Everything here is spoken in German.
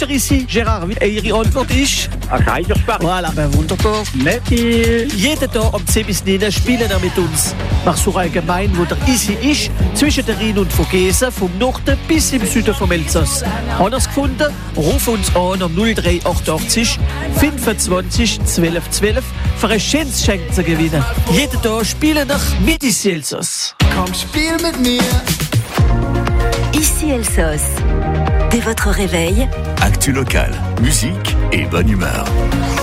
Spieler ici, Gérard. Ihre Antwort ist? Ein Kaiserspach. Voilà, wunderbar. Merci. Jeden Tag um 10 bis 9 spielen er mit uns. Nach so allgemein, wo der Isi ist, zwischen der Rhein und Vogesen, vom Norden bis im Süden vom Elsass. Anders gefunden? Ruf uns an am 0388 25 12 12 für ein schönes Geschenk zu gewinnen. Jeden Tag spielen wir mit Ici Elsass. Komm, spiel mit mir. Ici Elsass. Dès votre réveil, Actu locale, musique et bonne humeur.